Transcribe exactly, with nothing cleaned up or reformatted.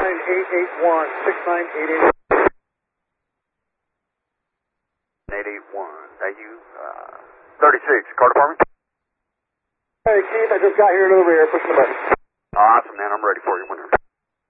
nine eight eight one, six nine eight eight one. eight eight one, thank you. Uh, thirty-six, car department? Hey, Keith, I just got here and over here, pushing the button. Awesome, man, I'm ready for you whenever.